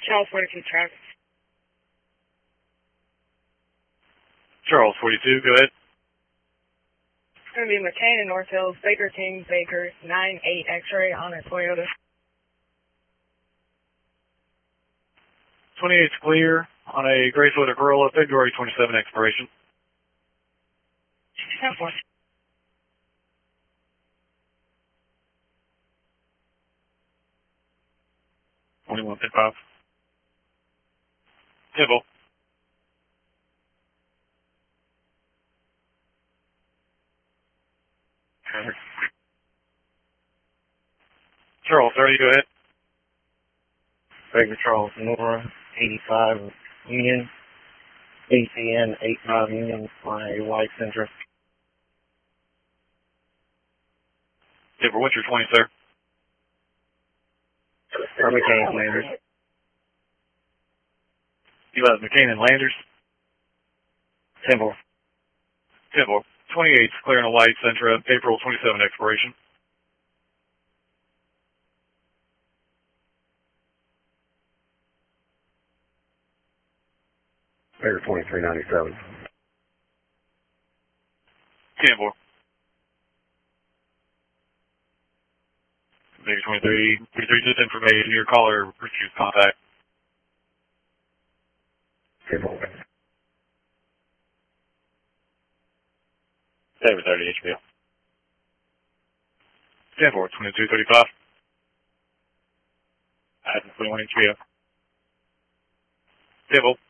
Charles 42 traffic. Charles 42, go ahead. It's going to be McCain in North Hills, Baker King, Baker, 98 X-ray on a Toyota. 28's clear on a gray Toyota Corolla, February 27 expiration. 10-4. 21-5. Temple. Charles 30, go ahead. Baker Charles Nora, 85 Union, ACN 85 Union on a white Sentra. Temple, what's your 20, sir? McCain Landers. You left McCain and Landers? Temple. Temple. 28's clear on a white Sentra, April 27 expiration. Baker 2397. Temple. Baker 23, just information, your caller refused contact. Temple. David 30 HBO. 10-4, 2235. Adam 21 HBO. Temple.